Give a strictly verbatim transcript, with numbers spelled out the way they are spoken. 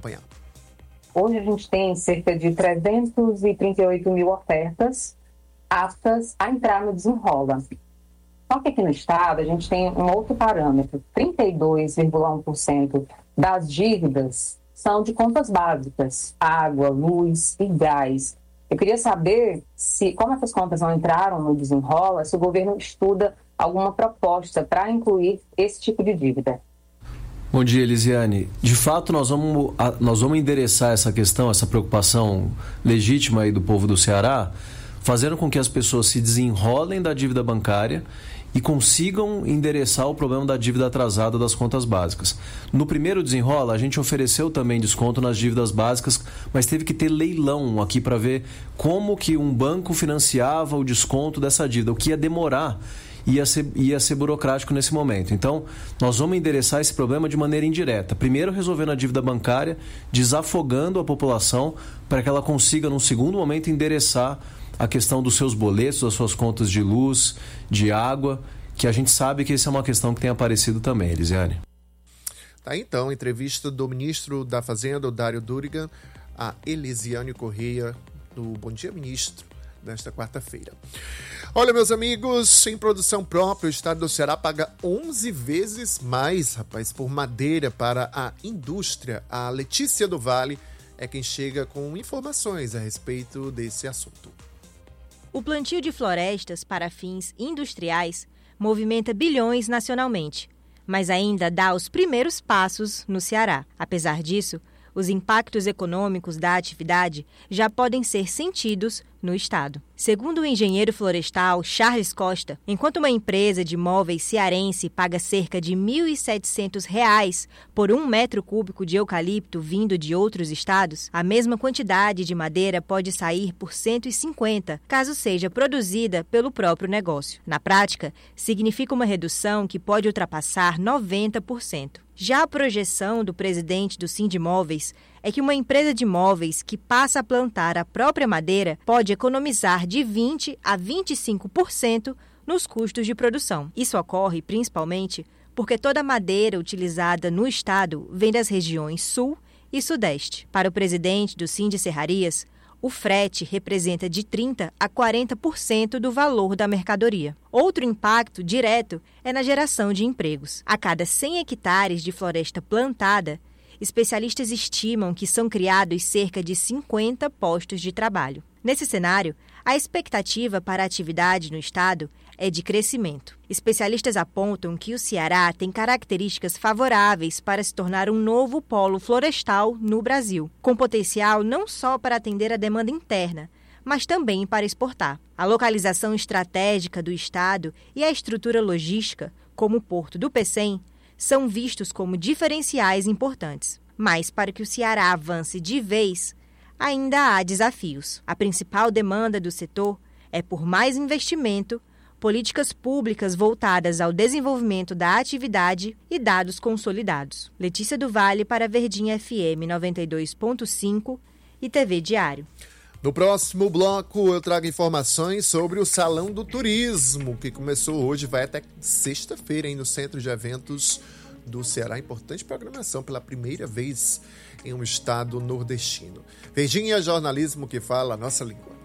acompanhar. Hoje a gente tem cerca de trezentos e trinta e oito mil ofertas aptas a entrar no Desenrola. Só que aqui no estado a gente tem um outro parâmetro, trinta e dois vírgula um por cento das dívidas são de contas básicas, água, luz e gás. Eu queria saber se, como essas contas não entraram no Desenrola, se o governo estuda alguma proposta para incluir esse tipo de dívida. Bom dia, Elisiane. De fato, nós vamos, nós vamos endereçar essa questão, essa preocupação legítima aí do povo do Ceará, fazendo com que as pessoas se desenrolem da dívida bancária e consigam endereçar o problema da dívida atrasada das contas básicas. No primeiro Desenrola, a gente ofereceu também desconto nas dívidas básicas, mas teve que ter leilão aqui para ver como que um banco financiava o desconto dessa dívida, o que ia demorar, ia ser, ia ser burocrático nesse momento. Então, nós vamos endereçar esse problema de maneira indireta. Primeiro, resolvendo a dívida bancária, desafogando a população para que ela consiga, num segundo momento, endereçar a questão dos seus boletos, das suas contas de luz, de água, que a gente sabe que essa é uma questão que tem aparecido também, Elisiane. Tá, então, entrevista do ministro da Fazenda, o Dário Durigan, a Elisiane Correia, do Bom Dia Ministro, nesta quarta-feira. Olha, meus amigos, em produção própria, o estado do Ceará paga onze vezes mais, rapaz, por madeira para a indústria. A Letícia do Vale é quem chega com informações a respeito desse assunto. O plantio de florestas para fins industriais movimenta bilhões nacionalmente, mas ainda dá os primeiros passos no Ceará. Apesar disso, os impactos econômicos da atividade já podem ser sentidos no estado. Segundo o engenheiro florestal Charles Costa, enquanto uma empresa de móveis cearense paga cerca de mil e setecentos reais por um metro cúbico de eucalipto vindo de outros estados, a mesma quantidade de madeira pode sair por cento e cinquenta, caso seja produzida pelo próprio negócio. Na prática, significa uma redução que pode ultrapassar noventa por cento. Já a projeção do presidente do Sindimóveis é que uma empresa de móveis que passa a plantar a própria madeira pode economizar de vinte a vinte e cinco por cento nos custos de produção. Isso ocorre principalmente porque toda a madeira utilizada no estado vem das regiões Sul e Sudeste. Para o presidente do Sindicerrarias, o frete representa de trinta a quarenta por cento do valor da mercadoria. Outro impacto direto é na geração de empregos. A cada cem hectares de floresta plantada, especialistas estimam que são criados cerca de cinquenta postos de trabalho. Nesse cenário, a expectativa para a atividade no estado é de crescimento. Especialistas apontam que o Ceará tem características favoráveis para se tornar um novo polo florestal no Brasil, com potencial não só para atender a demanda interna, mas também para exportar. A localização estratégica do estado e a estrutura logística, como o Porto do Pecém, são vistos como diferenciais importantes. Mas para que o Ceará avance de vez, ainda há desafios. A principal demanda do setor é por mais investimento, políticas públicas voltadas ao desenvolvimento da atividade e dados consolidados. Letícia do Vale para Verdinha F M noventa e dois ponto cinco e T V Diário. No próximo bloco eu trago informações sobre o Salão do Turismo, que começou hoje, vai até sexta-feira aí no Centro de Eventos do Ceará. Importante programação pela primeira vez em um estado nordestino. Verdinha, jornalismo que fala a nossa língua.